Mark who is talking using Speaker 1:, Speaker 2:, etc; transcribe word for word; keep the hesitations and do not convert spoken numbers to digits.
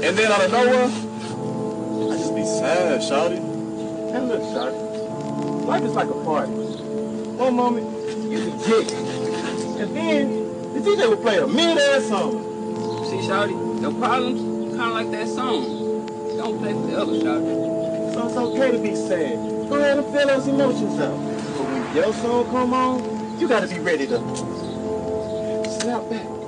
Speaker 1: And then out of nowhere, I just be sad, shawty.
Speaker 2: And look, shawty, life is like a party. One moment, you can kick. And then, the D J will play a mid-ass song.
Speaker 3: See, shawty, no problems, kind of like that song. Don't play for the other, shawty.
Speaker 2: So it's okay to be sad. Go ahead and feel those emotions out. But when your song come on, you gotta be ready to snap back.